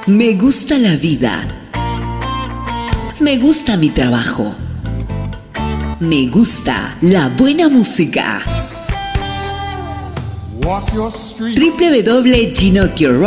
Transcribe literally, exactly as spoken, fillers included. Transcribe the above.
Me gusta la vida. Me gusta mi trabajo. Me gusta la buena música. w w w punto ginocchio